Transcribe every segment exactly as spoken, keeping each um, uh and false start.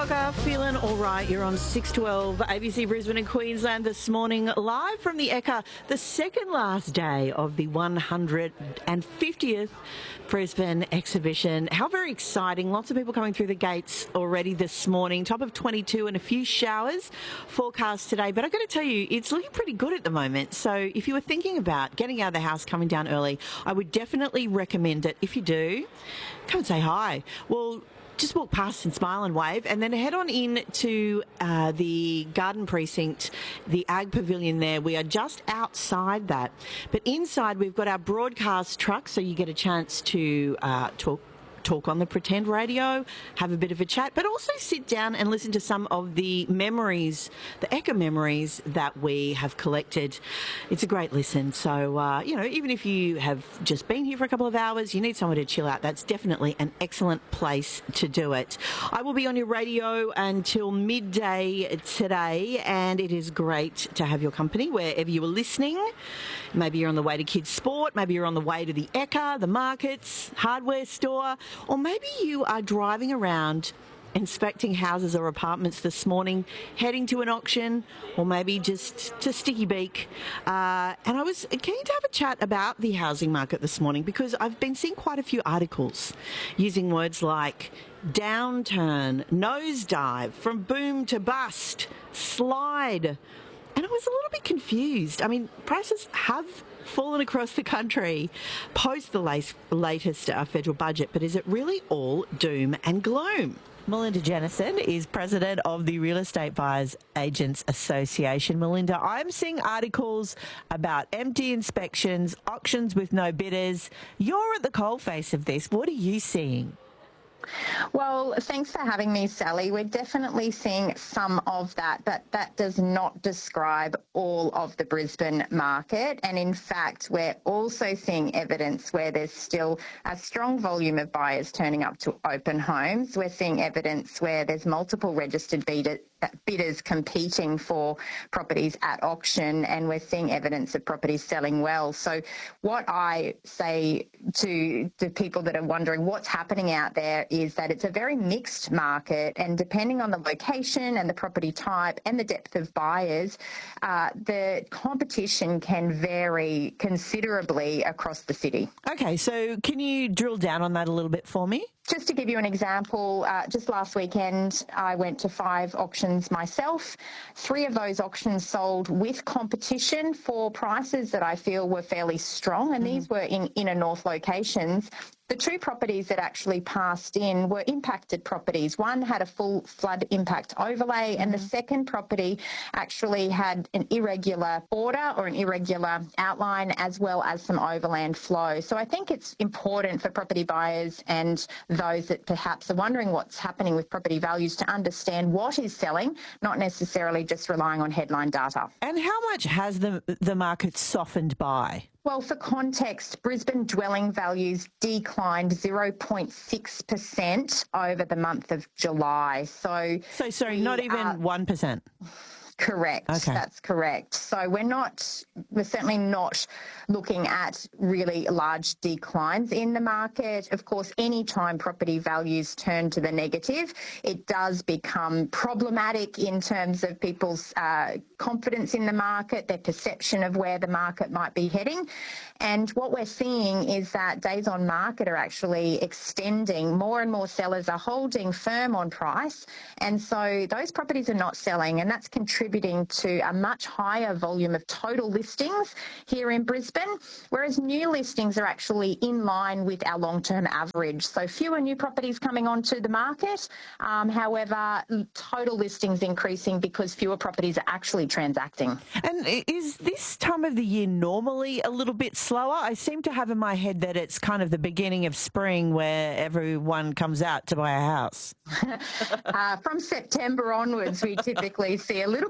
Walker, feeling all right. You're on six twelve A B C Brisbane and Queensland this morning, live from the Ekka, the second last day of the one hundred fiftieth Brisbane exhibition. How very exciting. Lots of people coming through the gates already this morning. Top of twenty-two and a few showers forecast today. But I've got to tell you, it's looking pretty good at the moment. So if you were thinking about getting out of the house, coming down early, I would definitely recommend it. If you do, come and say hi. Well, just walk past and smile and wave, and then head on in to uh, the garden precinct, the Ag Pavilion there. We are just outside that. But inside, we've got our broadcast truck, so you get a chance to uh, talk talk on the pretend radio, have a bit of a chat, but also sit down and listen to some of the memories, the Ekka memories that we have collected. It's a great listen. So, uh, you know, even if you have just been here for a couple of hours, you need somewhere to chill out, that's definitely an excellent place to do it. I will be on your radio until midday today, and it is great to have your company wherever you are listening. Maybe you're on the way to kids' sport, maybe you're on the way to the Ekka, the markets, hardware store, or maybe you are driving around inspecting houses or apartments this morning, heading to an auction, or maybe just to Sticky Beak. Uh, and I was keen to have a chat about the housing market this morning because I've been seeing quite a few articles using words like downturn, nosedive, from boom to bust, slide. And I was a little bit confused. I mean, prices have fallen across the country post the late, latest uh, federal budget, but is it really all doom and gloom? Melinda Jennison is president of the Real Estate Buyers Agents Association. Melinda, I'm seeing articles about empty inspections, auctions with no bidders. You're at the coalface of this. What are you seeing? Well, thanks for having me, Sally. We're definitely seeing some of that, but that does not describe all of the Brisbane market. And in fact, we're also seeing evidence where there's still a strong volume of buyers turning up to open homes. We're seeing evidence where there's multiple registered bidder, bidders competing for properties at auction, and we're seeing evidence of properties selling well. So what I say to the people that are wondering what's happening out there is that it's a very mixed market, and depending on the location and the property type and the depth of buyers, uh, the competition can vary considerably across the city. Okay, so can you drill down on that a little bit for me? Just to give you an example, uh, just last weekend I went to five auctions myself. Three of those auctions sold with competition for prices that I feel were fairly strong, and mm-hmm. these were in inner north locations. The two properties that actually passed in were impacted properties. One had a full flood impact overlay, mm-hmm. and the second property actually had an irregular border or an irregular outline, as well as some overland flow. So I think it's important for property buyers and those that perhaps are wondering what's happening with property values to understand what is selling, not necessarily just relying on headline data. And how much has the the market softened by? Well, for context, Brisbane dwelling values declined zero point six percent over the month of July. So, so sorry, not even are, one percent? Correct. Okay. That's correct. So we're not, we're certainly not looking at really large declines in the market. Of course, any time property values turn to the negative, it does become problematic in terms of people's uh, confidence in the market, their perception of where the market might be heading. And what we're seeing is that days on market are actually extending. More and more sellers are holding firm on price. And so those properties are not selling, and that's contributing to a much higher volume of total listings here in Brisbane, whereas new listings are actually in line with our long-term average. So fewer new properties coming onto the market, um, however, total listings increasing because fewer properties are actually transacting. And is this time of the year normally a little bit slower? I seem to have in my head that it's kind of the beginning of spring where everyone comes out to buy a house. uh, from September onwards, we typically see a little bit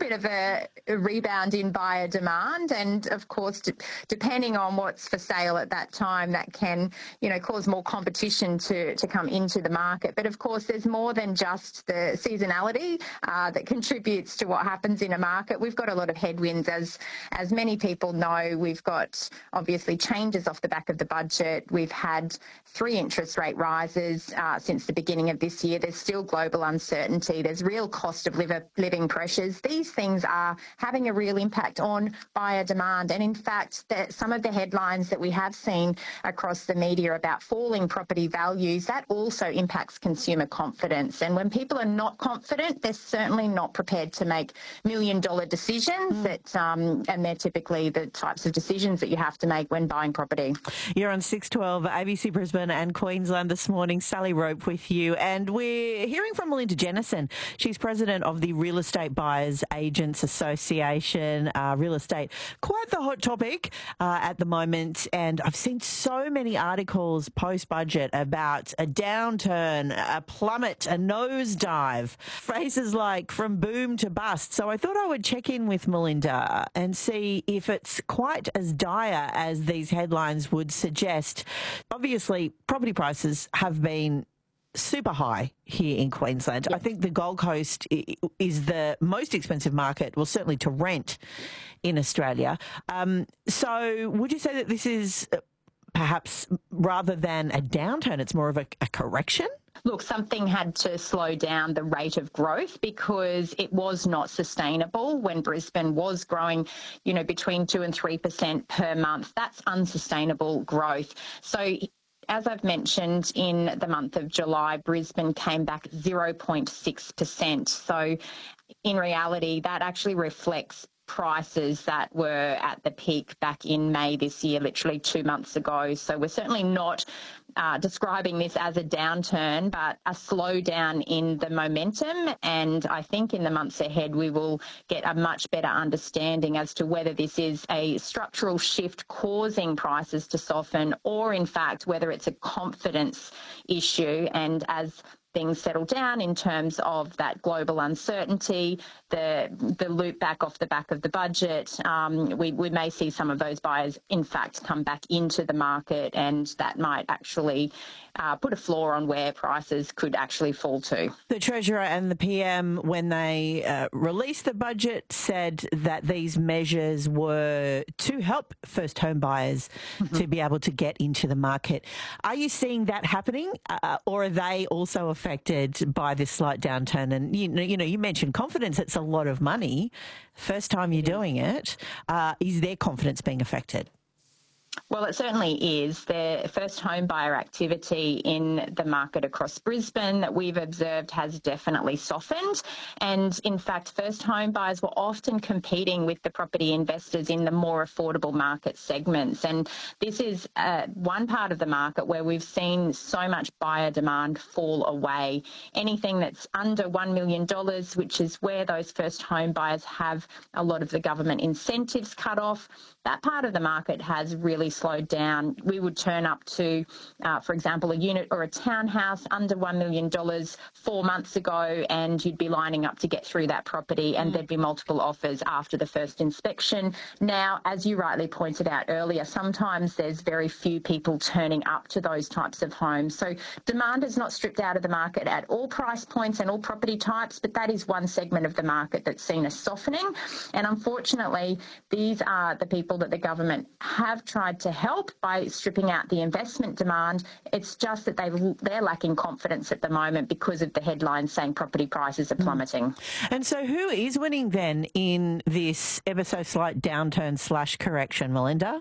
bit of a, a rebound in buyer demand. And of course, d- depending on what's for sale at that time, that can, you know, cause more competition to, to come into the market. But of course, there's more than just the seasonality uh, that contributes to what happens in a market. We've got a lot of headwinds, as, as many people know. We've got obviously changes off the back of the budget. We've had three interest rate rises uh, since the beginning of this year. There's still global uncertainty. There's real cost of liver, living pressures. These things are having a real impact on buyer demand. And in fact, the, some of the headlines that we have seen across the media about falling property values, that also impacts consumer confidence. And when people are not confident, they're certainly not prepared to make million dollar decisions. Mm. that, um, and they're typically the types of decisions that you have to make when buying property. You're on six twelve A B C Brisbane and Queensland this morning. Sally Rope with you. And we're hearing from Melinda Jennison. She's president of the Real Estate Buyers Agents Association. Uh, real estate, quite the hot topic uh, at the moment. And I've seen so many articles post-budget about a downturn, a plummet, a nosedive, phrases like from boom to bust. So I thought I would check in with Melinda and see if it's quite as dire as these headlines would suggest. Obviously, property prices have been super high here in Queensland. Yes. I think the Gold Coast is the most expensive market, well, certainly to rent in Australia. Um, so would you say that this is perhaps, rather than a downturn, it's more of a, a correction? Look, something had to slow down the rate of growth because it was not sustainable when Brisbane was growing, you know, between two and three percent per month. That's unsustainable growth. So as I've mentioned, in the month of July, Brisbane came back zero point six percent. So in reality, that actually reflects prices that were at the peak back in May this year, literally two months ago. So we're certainly not uh, describing this as a downturn, but a slowdown in the momentum. And I think in the months ahead, we will get a much better understanding as to whether this is a structural shift causing prices to soften, or in fact, whether it's a confidence issue. And as things settle down in terms of that global uncertainty, the the loop back off the back of the budget, um, we, we may see some of those buyers, in fact, come back into the market, and that might actually uh, put a floor on where prices could actually fall to. The Treasurer and the P M, when they uh, released the budget, said that these measures were to help first home buyers mm-hmm. to be able to get into the market. Are you seeing that happening, uh, or are they also affected by this slight downturn? And you know, you know, you mentioned confidence. It's a lot of money. First time you're doing it. Uh, is their confidence being affected? Well, it certainly is. The first home buyer activity in the market across Brisbane that we've observed has definitely softened. And in fact, first home buyers were often competing with the property investors in the more affordable market segments. And this is uh, one part of the market where we've seen so much buyer demand fall away. Anything that's under one million dollars, which is where those first home buyers have a lot of the government incentives cut off, that part of the market has really slowed down. We would turn up to, uh, for example, a unit or a townhouse under one million dollars four months ago, and you'd be lining up to get through that property, and mm. there'd be multiple offers after the first inspection. Now, as you rightly pointed out earlier, sometimes there's very few people turning up to those types of homes. So demand is not stripped out of the market at all price points and all property types, but that is one segment of the market that's seen a softening. And unfortunately, these are the people that the government have tried to help by stripping out the investment demand. It's just that they they're lacking confidence at the moment because of the headlines saying property prices are plummeting. Mm. And so who is winning then in this ever so slight downturn slash correction, Melinda?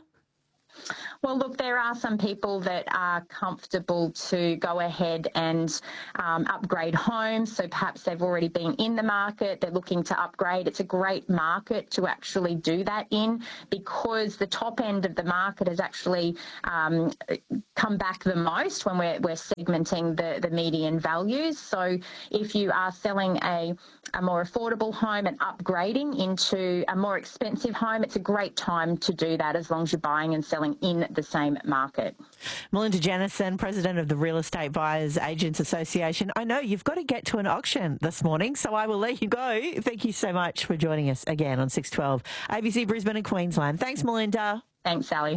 Well, look, there are some people that are comfortable to go ahead and um, upgrade homes. So perhaps they've already been in the market. They're looking to upgrade. It's a great market to actually do that in, because the top end of the market has actually um, come back the most when we're, we're segmenting the, the median values. So if you are selling a, a more affordable home and upgrading into a more expensive home, it's a great time to do that, as long as you're buying and selling selling in the same market. Melinda Jennison, President of the Real Estate Buyers Agents Association. I know you've got to get to an auction this morning, so I will let you go. Thank you so much for joining us again on six twelve A B C Brisbane and Queensland. Thanks, Melinda. Thanks, Sally.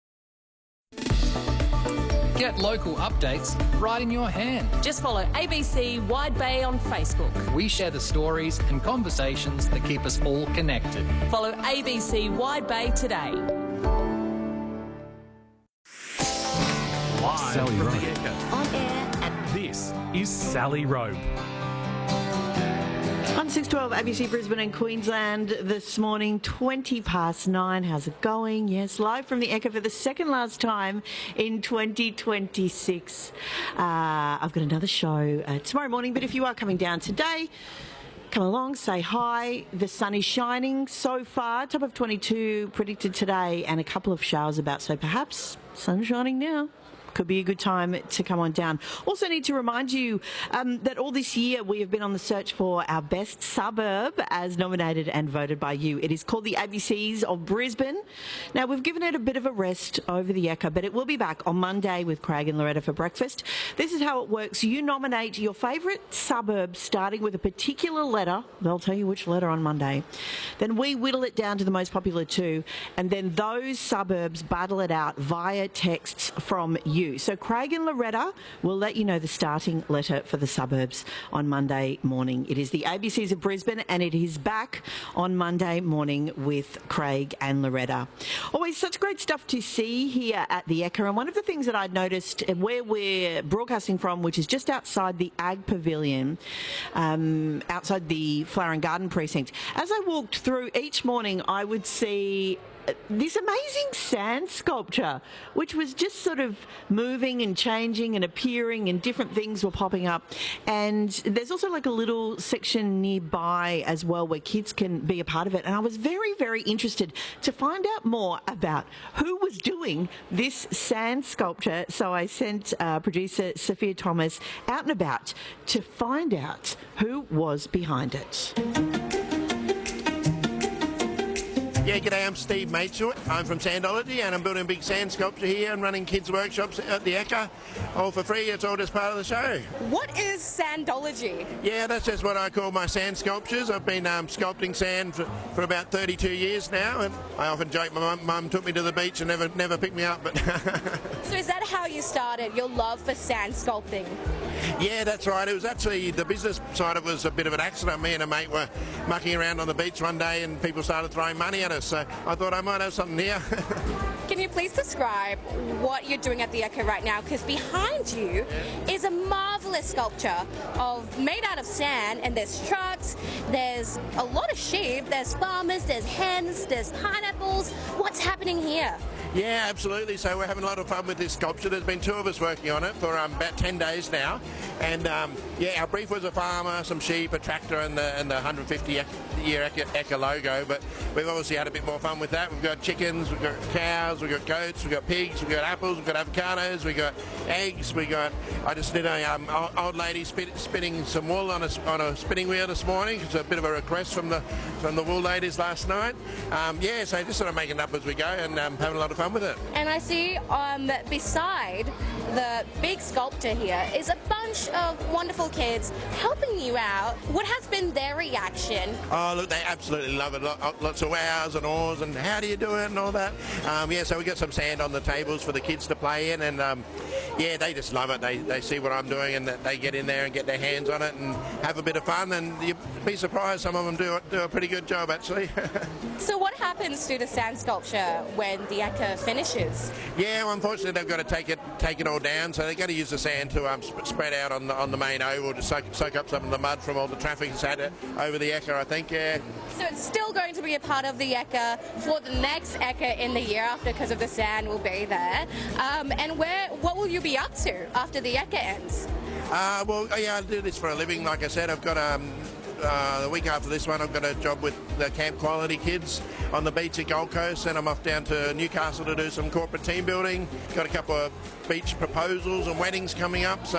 Get local updates right in your hand. Just follow A B C Wide Bay on Facebook. We share the stories and conversations that keep us all connected. Follow A B C Wide Bay today. Live Sally from Rowe. the Echo. On air at This is Sally Rowe. On six twelve A B C Brisbane and Queensland this morning, twenty past nine. How's it going? Yes, live from the Echo for the second last time in twenty twenty-six. Uh, I've got another show uh, tomorrow morning, but if you are coming down today, come along, say hi. The sun is shining so far. Top of twenty-two predicted today and a couple of showers about, so perhaps sun shining now. Could be a good time to come on down. Also need to remind you um, that all this year we have been on the search for our best suburb as nominated and voted by you. It is called the A B Cs of Brisbane. Now, we've given it a bit of a rest over the Echo, but it will be back on Monday with Craig and Loretta for breakfast. This is how it works. You nominate your favourite suburb starting with a particular letter. They'll tell you which letter on Monday. Then we whittle it down to the most popular two, and then those suburbs battle it out via texts from you. So Craig and Loretta will let you know the starting letter for the suburbs on Monday morning. It is the A B Cs of Brisbane, and it is back on Monday morning with Craig and Loretta. Always such great stuff to see here at the Echo. And one of the things that I'd noticed where we're broadcasting from, which is just outside the Ag Pavilion, um, outside the Flower and Garden Precinct, as I walked through each morning, I would see this amazing sand sculpture, which was just sort of moving and changing and appearing, and different things were popping up. And there's also like a little section nearby as well where kids can be a part of it. And I was very, very interested to find out more about who was doing this sand sculpture. So I sent uh, producer Sophia Thomas out and about to find out who was behind it. Yeah, g'day, I'm Steve Mateshort. I'm from Sandology, and I'm building a big sand sculpture here and running kids' workshops at the Echo, all for free. It's all just part of the show. What is Sandology? Yeah, that's just what I call my sand sculptures. I've been um, sculpting sand for, for about thirty-two years now, and I often joke my mum, mum took me to the beach and never never picked me up. But So is that how you started, your love for sand sculpting? yeah, that's right. It was actually the business side of it was a bit of an accident. Me and a mate were mucking around on the beach one day, and people started throwing money at us. So I thought I might have something here. Can you please describe what you're doing at the Echo right now? Because behind you is a marvellous sculpture of made out of sand, and there's trucks, there's a lot of sheep, there's farmers, there's hens, there's pineapples. What's happening here? Yeah, absolutely. So we're having a lot of fun with this sculpture. There's been two of us working on it for um, about ten days now. And um, yeah, our brief was a farmer, some sheep, a tractor, and the, and the one hundred fifty year Echo, Echo logo. But we've obviously had a bit more fun with that. We've got chickens, we've got cows, we've got goats, we've got pigs, we've got apples, we've got avocados, we've got eggs, we got. I just did a um, old lady spit, spinning some wool on a, on a spinning wheel this morning. It's a bit of a request from the from the wool ladies last night. Um, yeah, so just sort of making it up as we go and um, having a lot of fun with it. And I see um, beside the big sculpture here is a bunch of wonderful kids helping you out. What has been their reaction? Oh, look, they absolutely love it. Lots of wows and awes and how do you do it and all that. Um, yeah, so we got some sand on the tables for the kids to play in, and um, yeah, they just love it. They, they see what I'm doing, and they get in there and get their hands on it and have a bit of fun, and you'd be surprised some of them do, do a pretty good job, actually. So what happens to the sand sculpture when the Echo finishes? Yeah, well, unfortunately they've got to take it take it all down, so they've got to use the sand to um, sp- spread out on the, on the main oval to soak, soak up some of the mud from all the traffic that's had it over the Echo, I think, yeah. So it's still going to be a part of the Echo for the next Echo in the year after, because of the sand will be there. Um, and where, what will you be up to after the Echo ends? Uh, well, yeah, I do this for a living. Like I said, I've got um, uh, the week after this one, I've got a job with the Camp Quality kids on the beach at Gold Coast, and I'm off down to Newcastle to do some corporate team building. Got a couple of beach proposals and weddings coming up. So